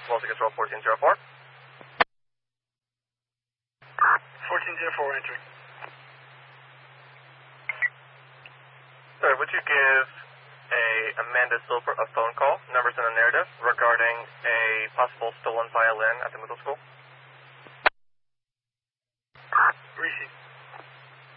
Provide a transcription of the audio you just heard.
Multi Control 1404. 1404, entering. Sir, would you give Amanda Silver a phone call, numbers in the narrative, regarding a possible stolen violin at the middle school? Receive.